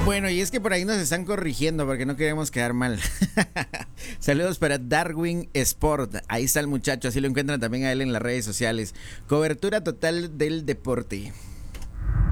Bueno, y es que por ahí nos están corrigiendo porque no queremos quedar mal. Saludos para Darwin Sport. Ahí está el muchacho, así lo encuentran también a él en las redes sociales. Cobertura total del deporte.